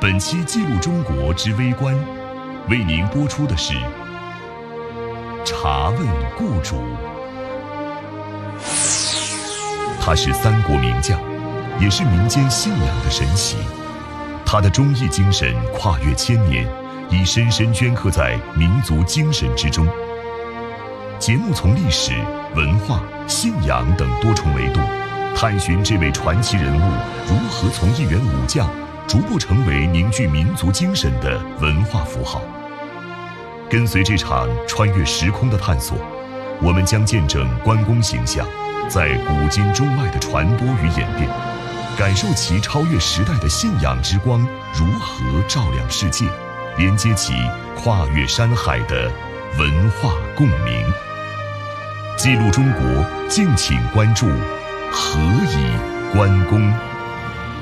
本期《记录中国之微观》为您播出的是《查问故主》。他是三国名将，也是民间信仰的神奇。他的忠义精神跨越千年，已深深镌刻在民族精神之中。节目从历史、文化、信仰等多重维度，探寻这位传奇人物如何从一员武将逐步成为凝聚民族精神的文化符号。跟随这场穿越时空的探索，我们将见证关公形象在古今中外的传播与演变，感受其超越时代的信仰之光如何照亮世界，连接起跨越山海的文化共鸣。记录中国，敬请关注何以关公。